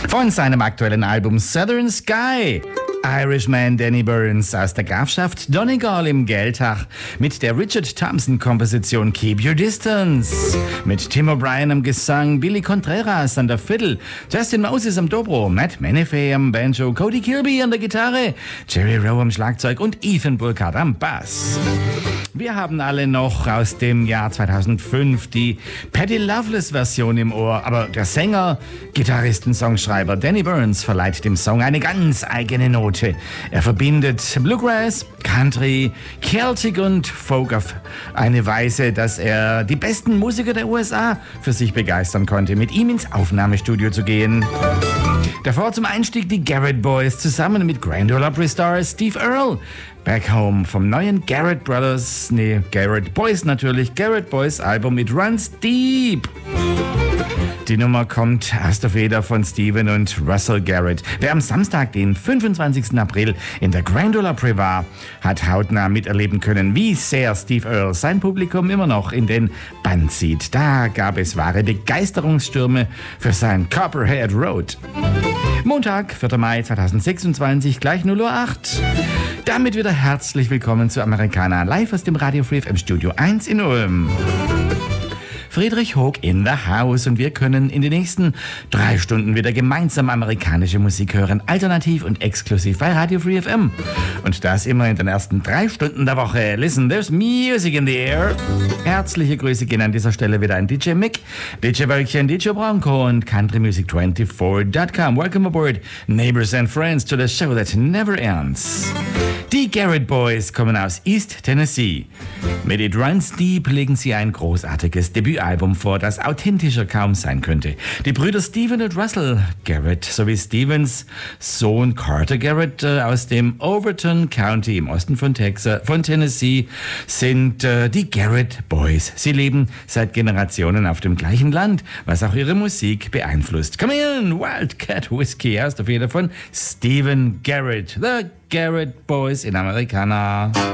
Von seinem aktuellen Album Southern Sky. Irishman Danny Burns aus der Grafschaft Donegal im Geldach mit der Richard Thompson-Komposition Keep Your Distance. Mit Tim O'Brien am Gesang, Billy Contreras an der Fiddle, Justin Moses am Dobro, Matt Menefee am Banjo, Cody Kirby an der Gitarre, Jerry Rowe am Schlagzeug und Ethan Burkhardt am Bass. Wir haben alle noch aus dem Jahr 2005 die Patty Loveless-Version im Ohr, aber der Sänger, Gitarrist und Songschreiber Danny Burns verleiht dem Song eine ganz eigene Note. Er verbindet Bluegrass, Country, Celtic und Folk auf eine Weise, dass er die besten Musiker der USA für sich begeistern konnte, mit ihm ins Aufnahmestudio zu gehen. Davor zum Einstieg die Garrett Boys zusammen mit Grand Ole Opry Star Steve Earle. Back Home vom neuen Garrett Boys natürlich, Garrett Boys Album mit Runs Deep. Die Nummer kommt aus der Feder von Stephen und Russell Garrett. Wer am Samstag, den 25. April in der Grand Ole Opry war, hat hautnah miterleben können, wie sehr Steve Earle sein Publikum immer noch in den Bann zieht. Da gab es wahre Begeisterungsstürme für sein Copperhead Road. Montag, 4. Mai 2026, gleich 0:08 Uhr. Damit wieder herzlich willkommen zu Americana, live aus dem Radio Free FM Studio 1 in Ulm. Friedrich Hoog in the house und wir können in den nächsten 3 Stunden wieder gemeinsam amerikanische Musik hören, alternativ und exklusiv bei Radio Free FM. Und das immer in den ersten 3 Stunden der Woche. Listen, there's music in the air. Herzliche Grüße gehen an dieser Stelle wieder an DJ Mick, DJ Wölkchen, DJ Bronco und countrymusic24.com. Welcome aboard, neighbors and friends, to the show that never ends. Die Garrett Boys kommen aus East Tennessee. Mit It Runs Deep legen sie ein großartiges Debütalbum vor, das authentischer kaum sein könnte. Die Brüder Stephen und Russell Garrett sowie Stephens Sohn Carter Garrett aus dem Overton County im Osten von Tennessee sind die Garrett Boys. Sie leben seit Generationen auf dem gleichen Land, was auch ihre Musik beeinflusst. Come in, Wildcat Whiskey aus der Feder von Stephen Garrett. The Garrett Boys in Americana.